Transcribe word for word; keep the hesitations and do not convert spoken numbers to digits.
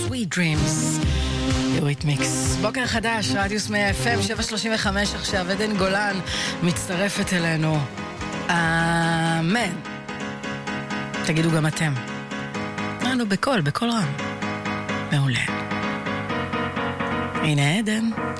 Sweet Dreams, יוריתמיקס. בוקר חדש, רדיוס מאה אף אם, שבע שלושים וחמש עכשיו, עדן גולן מצטרפת אלינו. אמן. תגידו גם אתם. אנו בקול, בקול רם. מעולה. הנה עדן.